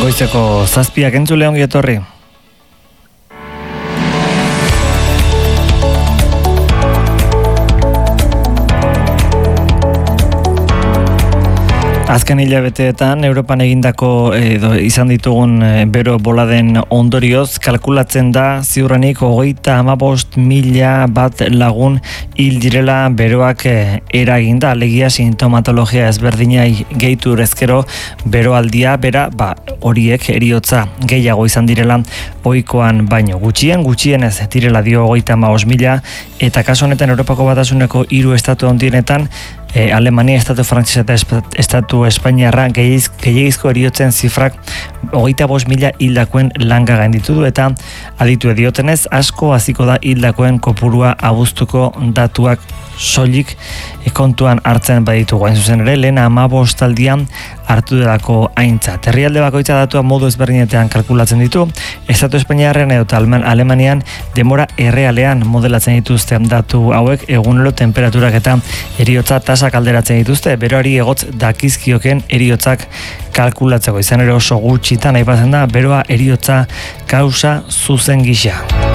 Goizeko 7 entzule ongi etorri. Azken hilabeteetan Europan egindako izan ditugun bero boladen ondorioz kalkulatzen da ziurrenik 35.000 bat lagun hil direla beroak eraginda, alegia sintomatologia ezberdinai gehitu ezkero beroaldia bera horiek heriotza gehiago izan direla ohikoan baino gutxienez direla dio 35.000 eta kasu honetan Europako Batasuneko 3 estatu handienetan Alemania, Estatu Frantzesa eta Estatu Espainiarra gehiagizko eriotzen zifrak 25.000 hildakoen langa gainditu du eta aditu diotenez asko hasiko da hildakoen kopurua abuztuko datuak soilik kontuan hartzen baditugu. Hain zuzen ere, lehen 15 aldian hartu delako aintzat. Herrialde bakoitza datua modu ezberdinetan kalkulatzen ditu, Estatu Espainiarren edo Alemanian demora errealean modelatzen dituzte datu hauek egunero temperaturak eta eriotza tasak alderatzen dituzte, beroari egotz dakizkioken eriotzak kalkulatzeko. Izan ere oso gutxitan aipatzen da beroa eriotza kausa zuzen gisa.